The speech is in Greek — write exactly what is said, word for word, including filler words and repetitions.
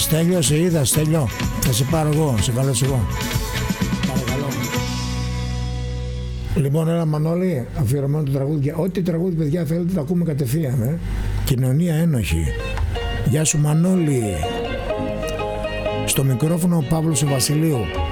Στέλιο, σε είδα, Στέλιο. Θα σε πάρω εγώ, σε καλώ εγώ. Παρακαλώ. Λοιπόν, ένα Μανώλη, αφιερωμένο το τραγούδι. Ό,τι τραγούδι, παιδιά, θέλετε, το ακούμε κατευθείαν. Ε? Κοινωνία ένοχη. Γεια σου, Μανώλη. Στο μικρόφωνο ο Παύλος ο Βασιλείου.